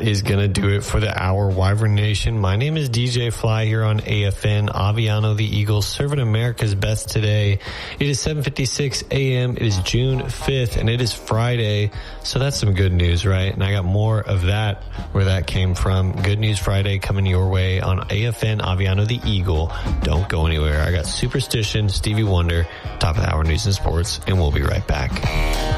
is going to do it for the hour, Wyvern Nation. My name is DJ Fly here on AFN. Aviano, the Eagles, serving America's best today. It is 7:56 a.m. It is June 5th, and it is Friday. So that's some good news, right? And I got more of that, where that came from. Good News Friday coming your way on AFN, Aviano, the Eagle. Don't go anywhere. I got Superstition, Stevie Wonder, top of the hour news and sports, and we'll be right back.